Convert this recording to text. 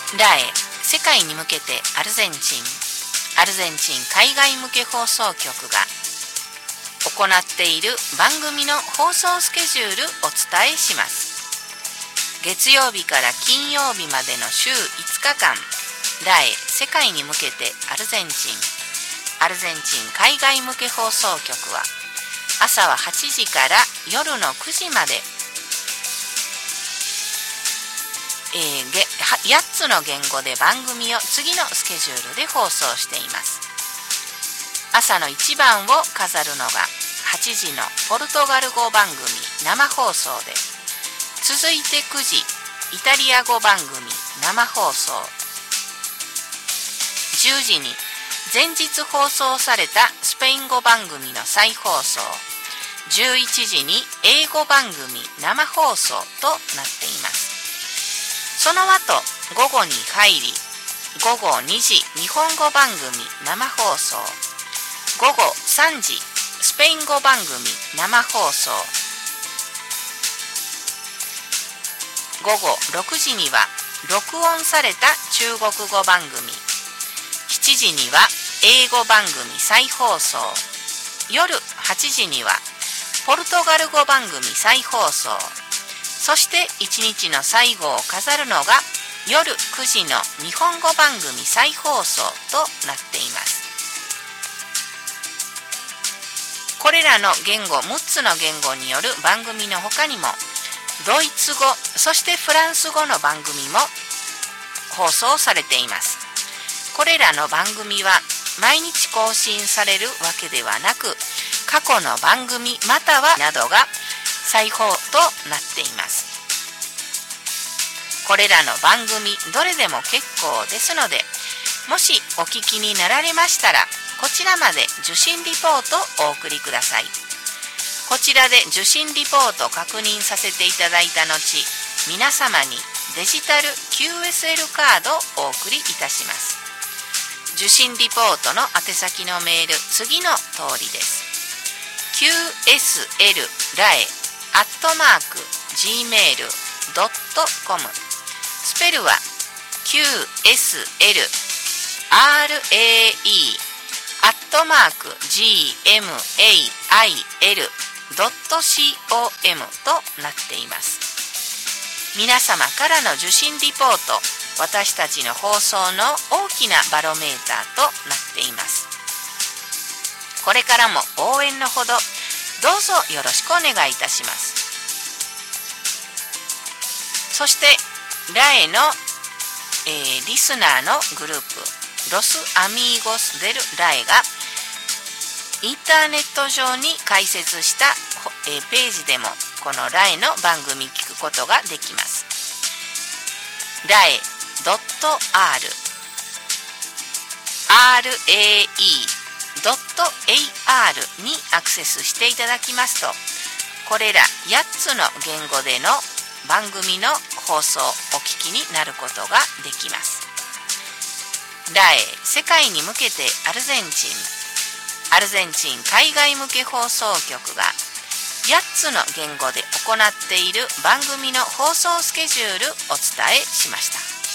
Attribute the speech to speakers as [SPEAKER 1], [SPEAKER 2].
[SPEAKER 1] ラエ世界に向けてアルゼンチン海外向け放送局が行っている番組の放送スケジュールお伝えします。月曜日から金曜日までの週5日間、ラエ世界に向けてアルゼンチン海外向け放送局は朝は8時から夜の9時まで、8つの言語で番組を次のスケジュールで放送しています。朝の一番を飾るのが8時のポルトガル語番組生放送で、続いて9時イタリア語番組生放送、10時に前日放送されたスペイン語番組の再放送、11時に英語番組生放送となっています。その後午後に入り、午後2時日本語番組生放送、午後3時スペイン語番組生放送、午後6時には録音された中国語番組、7時には英語番組再放送、夜8時にはポルトガル語番組再放送、そして1日の最後を飾るのが夜9時の日本語番組再放送となっています。これらの言語6つの言語による番組の他にも、ドイツ語そしてフランス語の番組も放送されています。これらの番組は毎日更新されるわけではなく、過去の番組またはなどが再放となっています。これらの番組どれでも結構ですので、もしお聞きになられましたら、こちらまで受信リポートをお送りください。こちらで受信リポートを確認させていただいた後、皆様にデジタル QSL カードをお送りいたします。受信リポートの宛先のメール、次の通りです。qsl@gmail.com、 スペルは qsl@gmail.com となっています。皆様からの受信リポート、私たちの放送の大きなバロメーターとなっています。これからも応援のほどどうぞよろしくお願いいたします。そしてラエの、リスナーのグループロスアミーゴスデルラエがインターネット上に開設した、ページでもこのラエの番組聞くことができます。ラエ.r rae.ar にアクセスしていただきますと、これら8つの言語での番組の放送をお聞きになることができます。ラエ世界に向けてアルゼンチン海外向け放送局が8つの言語で行っている番組の放送スケジュールをお伝えしました。